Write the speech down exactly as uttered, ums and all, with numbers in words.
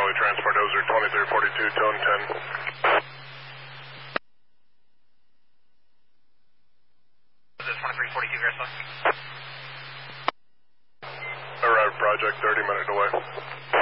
Charlie Transport Dozer twenty-three forty-two, tone ten. twenty-three forty-two, Graceful. Arrived project, thirty minute delay.